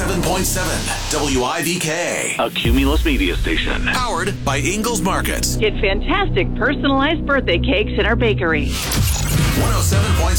107.7 WIVK. A Cumulus media station. Powered by Ingles Markets. Get fantastic personalized birthday cakes in our bakery. 107.7